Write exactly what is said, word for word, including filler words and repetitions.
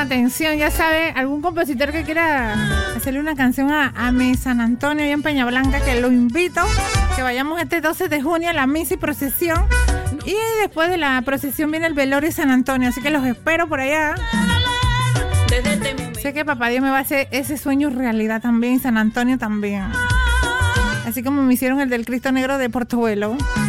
atención, ya sabe, algún compositor que quiera hacerle una canción a, a mi San Antonio y en Peña Blanca, que lo invito, que vayamos este doce de junio a la misa y procesión. Y después de la procesión viene el velorio de San Antonio, así que los espero por allá. Sé que papá Dios me va a hacer ese sueño realidad también, San Antonio también. Así como me hicieron el del Cristo Negro de Portobelo.